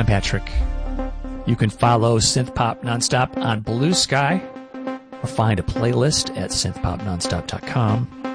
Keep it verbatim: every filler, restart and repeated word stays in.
I'm Patrick. You can follow Synthpop Nonstop on Blue Sky or find a playlist at synthpop nonstop dot com.